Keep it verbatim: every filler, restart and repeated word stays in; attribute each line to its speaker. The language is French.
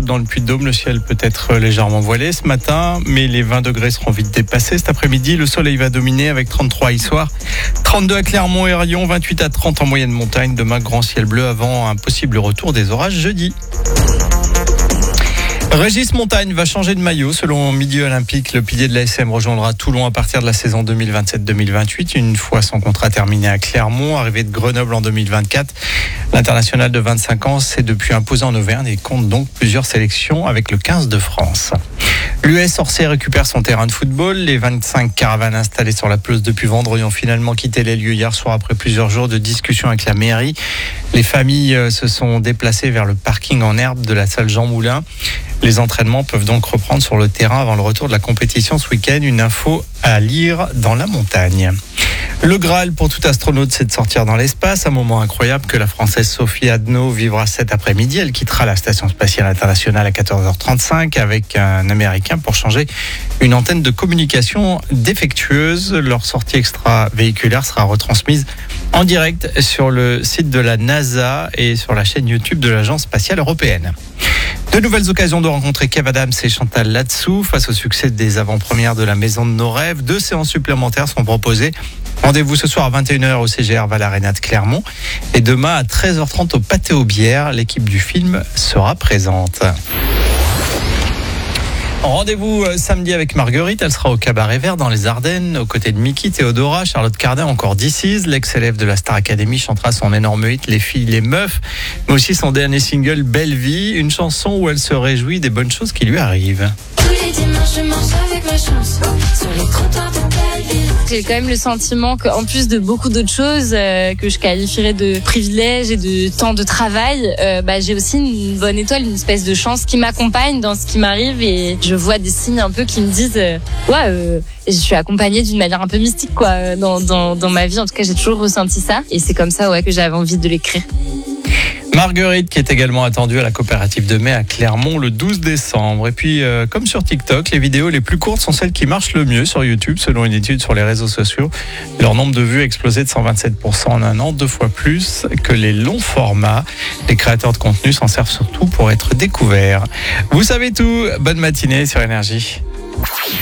Speaker 1: chaude dans le Puy-de-Dôme. Le ciel peut être légèrement voilé ce matin, mais les vingt degrés seront vite dépassés. Cet après-midi, le soleil va dominer avec trente-trois à Issoire, trente-deux à Clermont et Rion, vingt-huit à trente en moyenne montagne. Demain, grand ciel bleu avant un possible retour des orages jeudi. Régis Montagne va changer de maillot. Selon Midi Olympique, le pilier de l'A S M rejoindra Toulon à partir de la saison deux mille vingt-sept deux mille vingt-huit. Une fois son contrat terminé à Clermont, arrivé de Grenoble en deux mille vingt-quatre. L'international de vingt-cinq ans s'est depuis imposé en Auvergne et compte donc plusieurs sélections avec le quinze de France. L'U S Orsay récupère son terrain de football. Les vingt-cinq caravanes installées sur la pelouse depuis vendredi ont finalement quitté les lieux hier soir après plusieurs jours de discussions avec la mairie. Les familles se sont déplacées vers le parking en herbe de la salle Jean Moulin. Les entraînements peuvent donc reprendre sur le terrain avant le retour de la compétition ce week-end. Une info à lire dans la montagne. Le Graal pour tout astronaute, c'est de sortir dans l'espace. Un moment incroyable que la Française Sophie Adno vivra cet après-midi. Elle quittera la Station Spatiale Internationale à quatorze heures trente-cinq avec un Américain pour changer une antenne de communication défectueuse. Leur sortie extravéhiculaire sera retransmise en direct sur le site de la NASA et sur la chaîne YouTube de l'Agence spatiale européenne. De nouvelles occasions de rencontrer Kev Adams et Chantal Latsou. Face au succès des avant-premières de La Maison de nos rêves, deux séances supplémentaires sont proposées. Rendez-vous ce soir à vingt et une heures au C G R Val Arena de Clermont et demain à treize heures trente au Pâté aux Bières. L'équipe du film sera présente. Rendez-vous samedi avec Marguerite, elle sera au Cabaret Vert dans les Ardennes, aux côtés de Mickey, Théodora, Charlotte Cardin, encore This Is. L'ex-élève de la Star Academy chantera son énorme hit Les filles, les meufs, mais aussi son dernier single Belle vie, une chanson où elle se réjouit des bonnes choses qui lui arrivent.
Speaker 2: Tous les dimanches, je marche avec ma chance sur les trottoirs de Belleville.
Speaker 3: J'ai quand même le sentiment qu'en plus de beaucoup d'autres choses euh, que je qualifierais de privilèges et de temps de travail, euh, bah, j'ai aussi une bonne étoile, une espèce de chance qui m'accompagne dans ce qui m'arrive et je vois des signes un peu qui me disent euh, ouais, euh, je suis accompagnée d'une manière un peu mystique quoi dans, dans, dans ma vie. En tout cas, j'ai toujours ressenti ça et c'est comme ça ouais, que j'avais envie de l'écrire.
Speaker 1: Marguerite qui est également attendue à la coopérative de mai à Clermont le douze décembre. Et puis euh, comme sur TikTok, les vidéos les plus courtes sont celles qui marchent le mieux sur YouTube selon une étude sur les réseaux sociaux. Leur nombre de vues a explosé de cent vingt-sept pour cent en un an, deux fois plus que les longs formats. Les créateurs de contenu s'en servent surtout pour être découverts. Vous savez tout, bonne matinée sur Énergie.